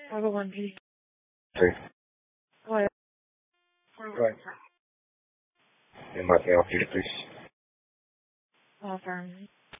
Alô, bom dia. Sim. Oi. Vai. Eu matei ao filho, por isso. Ó, tá.